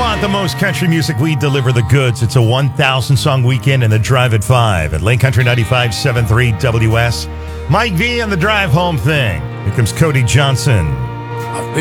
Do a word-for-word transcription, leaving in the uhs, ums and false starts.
want the most country music, we deliver the goods. It's a one thousand song weekend in the Drive at five at Lake Country ninety-five point seven three W S. Mike V on the drive home thing. Here comes Cody Johnson.